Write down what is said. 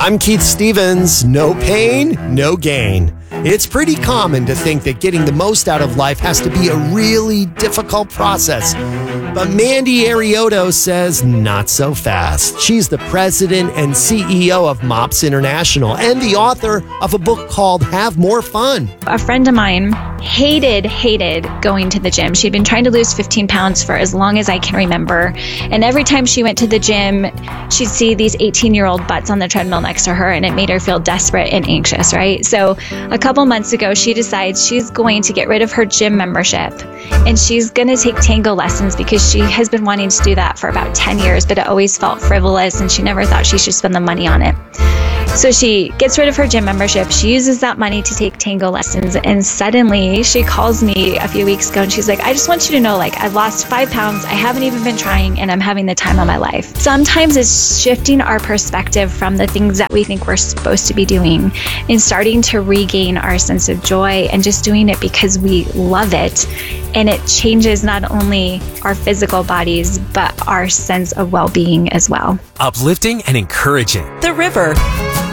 I'm Keith Stevens. No pain, no gain. It's pretty common to think that getting the most out of life has to be a really difficult process. But Mandy Arioto says not so fast. She's the president and CEO of MOPS International and the author of a book called Have More Fun. A friend of mine hated going to the gym. She'd been trying to lose 15 pounds for as long as I can remember. And every time she went to the gym, she'd see these 18-year-old butts on the treadmill next to her, and it made her feel desperate and anxious, right? So a couple months ago, she decides she's going to get rid of her gym membership, and she's going to take tango lessons because she has been wanting to do that for about 10 years, but it always felt frivolous, and she never thought she should spend the money on it. So she gets rid of her gym membership. She uses that money to take tango lessons. And suddenly she calls me a few weeks ago and she's like, I just want you to know, I've lost 5 pounds. I haven't even been trying and I'm having the time of my life. Sometimes it's shifting our perspective from the things that we think we're supposed to be doing and starting to regain our sense of joy and just doing it because we love it. And it changes not only our physical bodies, but our sense of well-being as well. Uplifting and encouraging. The River.